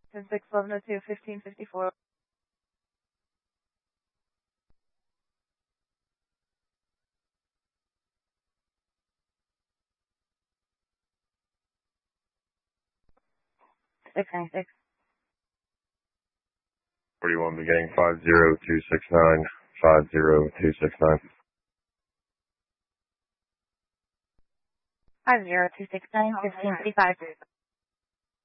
10-6-11-02, 1554. Six 41 beginning 50269, 50269. 50269, 1555.